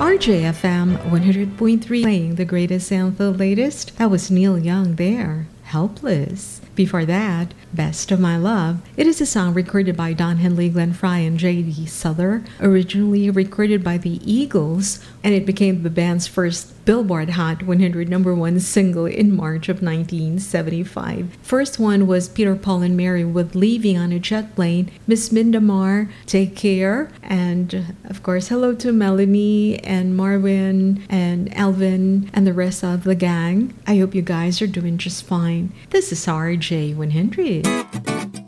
RJFM 100.3 playing the greatest and the latest. That was Neil Young there. Helpless. Before that, Best of My Love. It is a song recorded by Don Henley, Glenn Frey, and J.D. Souther, originally recorded by the Eagles, and it became the band's first Billboard Hot 100 #1 single in March of 1975. First one was Peter, Paul, and Mary with Leaving on a Jet Plane, Miss Mindamar, Take Care, and of course, hello to Melanie and Marvin and Alvin and the rest of the gang. I hope you guys are doing just fine. This is RJ100.